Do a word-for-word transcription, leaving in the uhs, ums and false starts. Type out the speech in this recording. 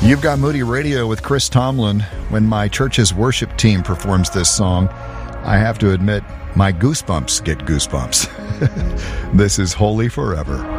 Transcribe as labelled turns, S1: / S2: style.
S1: You've got Moody Radio with Chris Tomlin. When my church's worship team performs this song, I have to admit, my goosebumps get goosebumps. This is Holy Forever.